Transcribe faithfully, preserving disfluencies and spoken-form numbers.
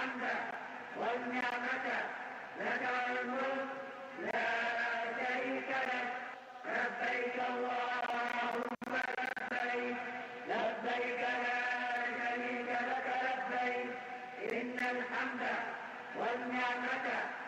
الحمد والنعمة لك والملك لا شريك لك. لبيك اللهم لبيك لبيك لا شريك لك لبيك إن الحمد والنعمة